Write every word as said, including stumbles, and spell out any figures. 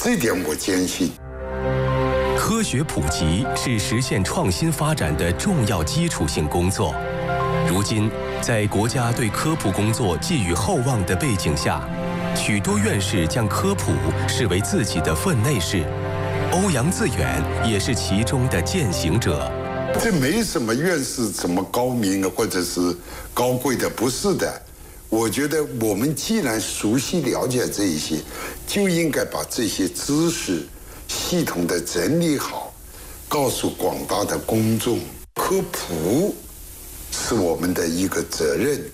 这点我坚信。 科学普及是实现创新发展的重要基础性工作。如今，在国家对科普工作寄予厚望的背景下，许多院士将科普视为自己的分内事。欧阳自远也是其中的践行者。 这没什么院士怎么高明啊，或者是高贵的，不是的。我觉得我们既然熟悉了解这一些，就应该把这些知识系统的整理好，告诉广大的公众。科普是我们的一个责任。